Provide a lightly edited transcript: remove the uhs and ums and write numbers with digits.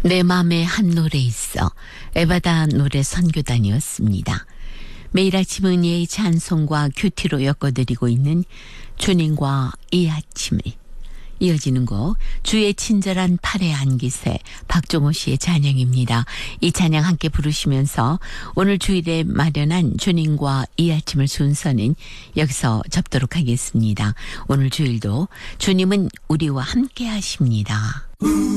내 맘에 한 노래 있어. 에바다 노래 선교단이었습니다. 매일 아침 은혜의 찬송과 큐티로 엮어드리고 있는 주님과 이 아침을. 이어지는 곡 주의 친절한 팔에 안기세 박종호 씨의 찬양입니다. 이 찬양 함께 부르시면서 오늘 주일에 마련한 주님과 이 아침을 순서는 여기서 접도록 하겠습니다. 오늘 주일도 주님은 우리와 함께 하십니다.